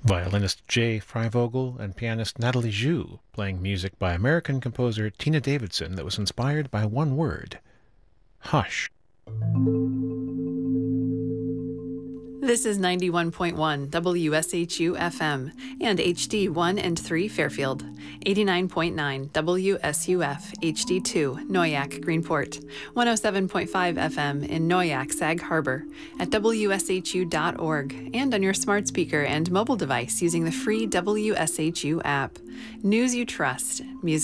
violinist Jay Freivogel and pianist Natalie Zhu playing music by American composer Tina Davidson that was inspired by one word: hush. This is 91.1 WSHU FM and HD1 and 3 Fairfield, 89.9 WSUF HD2 Noyak Greenport, 107.5 FM in Noyak Sag Harbor, at WSHU.org, and on your smart speaker and mobile device using the free WSHU app. News you trust, music